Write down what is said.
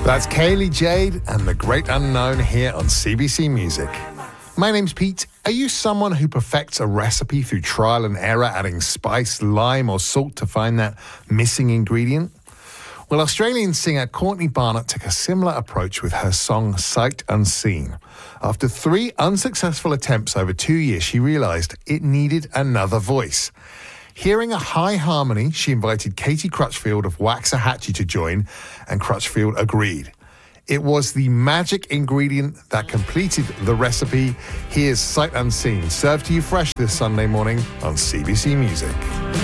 That's Kaylee Jade and The Great Unknown here on CBC Music. My name's Pete. Are you someone who perfects a recipe through trial and error, adding spice, lime or salt to find that missing ingredient? Well, Australian singer Courtney Barnett took a similar approach with her song Sight Unseen. After 3 unsuccessful attempts over 2 years, she realised it needed another voice. Hearing a high harmony, she invited Katie Crutchfield of Waxahachie to join, and Crutchfield agreed. It was the magic ingredient that completed the recipe. Here's Sight Unseen, served to you fresh this Sunday morning on CBC Music.